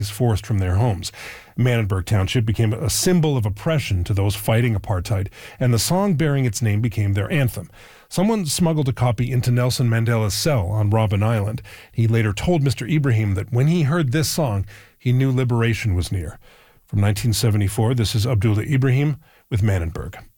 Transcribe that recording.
forced from their homes. Manenberg Township became a symbol of oppression to those fighting apartheid, and the song bearing its name became their anthem. Someone smuggled a copy into Nelson Mandela's cell on Robben Island. He later told Mr. Ibrahim that when he heard this song, he knew liberation was near. From 1974, this is Abdullah Ibrahim with Manenberg.